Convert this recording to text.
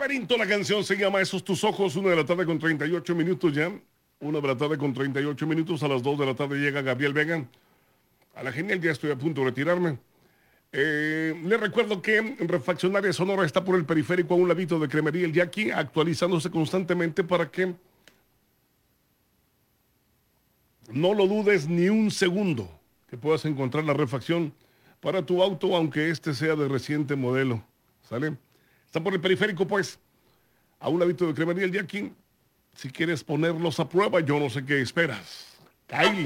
Laberinto, la canción se llama Esos tus ojos, 1 de la tarde con 38 minutos ya. 1 de la tarde con 38 minutos, a las 2 de la tarde llega Gabriel Vega. A la genial, ya estoy a punto de retirarme. Les recuerdo que Refaccionaria Sonora está por el periférico a un ladito de Cremería El Yaqui, actualizándose constantemente para que no lo dudes ni un segundo que puedas encontrar la refacción para tu auto, aunque este sea de reciente modelo. ¿Sale? Está por el periférico, pues, a un ladito de Cremería El Yaqui. Si quieres ponerlos a prueba, yo no sé qué esperas. Kyle.